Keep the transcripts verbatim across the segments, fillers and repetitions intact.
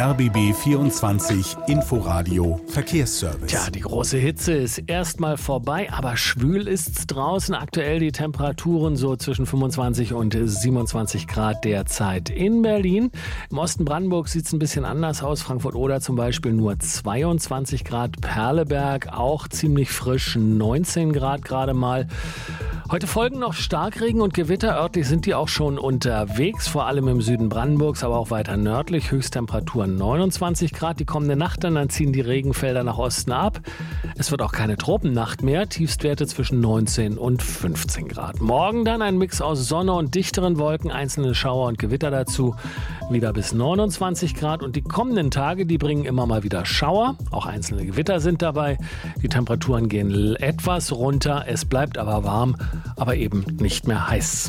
R B B vierundzwanzig Inforadio Verkehrsservice. Tja, die große Hitze ist erstmal vorbei, aber schwül ist's draußen. Aktuell die Temperaturen so zwischen fünfundzwanzig und siebenundzwanzig Grad derzeit in Berlin. Im Osten Brandenburgs sieht's ein bisschen anders aus. Frankfurt-Oder zum Beispiel nur zweiundzwanzig Grad. Perleberg auch ziemlich frisch, neunzehn Grad gerade mal. Heute folgen noch Starkregen und Gewitter. Örtlich sind die auch schon unterwegs, vor allem im Süden Brandenburgs, aber auch weiter nördlich. Höchsttemperatur neunundzwanzig Grad. Die kommende Nacht dann, dann ziehen die Regenfelder nach Osten ab. Es wird auch keine Tropennacht mehr. Tiefstwerte zwischen neunzehn und fünfzehn Grad. Morgen dann ein Mix aus Sonne und dichteren Wolken, einzelne Schauer und Gewitter dazu. Wieder bis neunundzwanzig Grad. Und die kommenden Tage, die bringen immer mal wieder Schauer. Auch einzelne Gewitter sind dabei. Die Temperaturen gehen etwas runter. Es bleibt aber warm, aber eben nicht mehr heiß.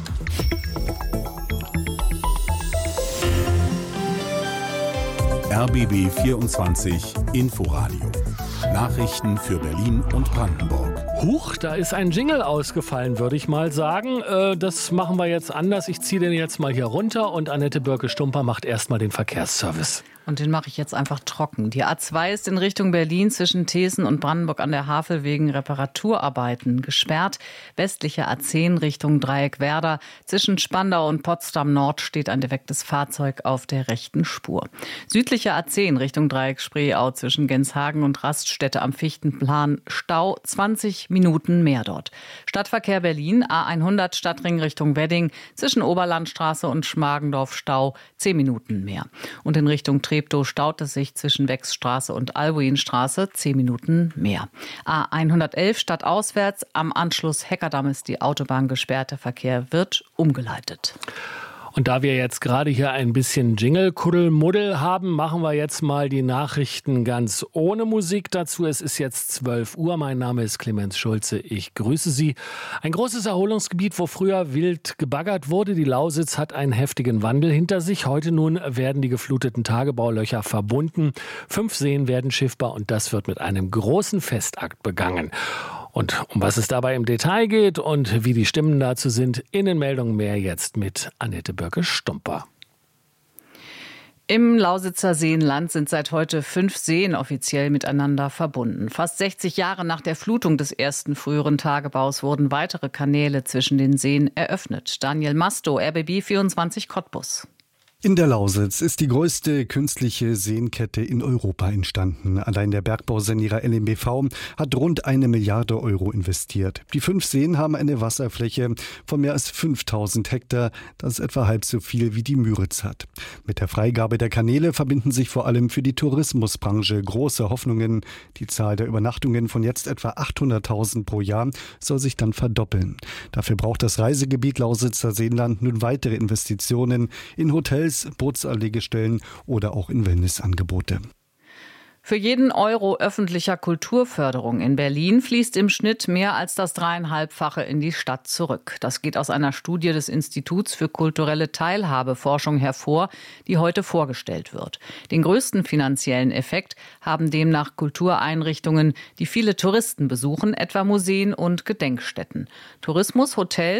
R B B vierundzwanzig Inforadio. Nachrichten für Berlin und Brandenburg. Huch, da ist ein Jingle ausgefallen, würde ich mal sagen. Äh, das machen wir jetzt anders. Ich ziehe den jetzt mal hier runter und Annette Birke-Stumper macht erstmal den Verkehrsservice. Und den mache ich jetzt einfach trocken. Die A zwei ist in Richtung Berlin zwischen Thesen und Brandenburg an der Havel wegen Reparaturarbeiten gesperrt. Westliche A zehn Richtung Dreieckwerder. Zwischen Spandau und Potsdam Nord steht ein defektes Fahrzeug auf der rechten Spur. Südliche A zehn Richtung Dreieck Spreeau zwischen Genshagen und Raststätte am Fichtenplan. Stau zwanzig Minuten mehr dort. Stadtverkehr Berlin, A hundert Stadtring Richtung Wedding. Zwischen Oberlandstraße und Schmargendorf Stau zehn Minuten mehr. Und in Richtung Treptow staut es sich zwischen Wechsstraße und Albuinstraße zehn Minuten mehr. A hundertelf stadtauswärts, am Anschluss Heckerdamm ist die Autobahn gesperrt, der Verkehr wird umgeleitet. Und da wir jetzt gerade hier ein bisschen Jingle-Kuddelmuddel haben, machen wir jetzt mal die Nachrichten ganz ohne Musik dazu. Es ist jetzt zwölf Uhr. Mein Name ist Clemens Schulze. Ich grüße Sie. Ein großes Erholungsgebiet, wo früher wild gebaggert wurde. Die Lausitz hat einen heftigen Wandel hinter sich. Heute nun werden die gefluteten Tagebaulöcher verbunden. Fünf Seen werden schiffbar und das wird mit einem großen Festakt begangen. Und um was es dabei im Detail geht und wie die Stimmen dazu sind, in den Meldungen mehr jetzt mit Annette Birke-Stumper. Im Lausitzer Seenland sind seit heute fünf Seen offiziell miteinander verbunden. Fast sechzig Jahre nach der Flutung des ersten früheren Tagebaus wurden weitere Kanäle zwischen den Seen eröffnet. Daniel Masto, R B B vierundzwanzig Cottbus. In der Lausitz ist die größte künstliche Seenkette in Europa entstanden. Allein der Bergbausanierer L M B V hat rund eine Milliarde Euro investiert. Die fünf Seen haben eine Wasserfläche von mehr als fünftausend Hektar. Das ist etwa halb so viel wie die Müritz hat. Mit der Freigabe der Kanäle verbinden sich vor allem für die Tourismusbranche große Hoffnungen. Die Zahl der Übernachtungen von jetzt etwa achthunderttausend pro Jahr soll sich dann verdoppeln. Dafür braucht das Reisegebiet Lausitzer Seenland nun weitere Investitionen in Hotels, Bootsanlegestellen oder auch in Wellnessangebote. Für jeden Euro öffentlicher Kulturförderung in Berlin fließt im Schnitt mehr als das dreieinhalbfache in die Stadt zurück. Das geht aus einer Studie des Instituts für kulturelle Teilhabeforschung hervor, die heute vorgestellt wird. Den größten finanziellen Effekt haben demnach Kultureinrichtungen, die viele Touristen besuchen, etwa Museen und Gedenkstätten. Tourismus, Hotels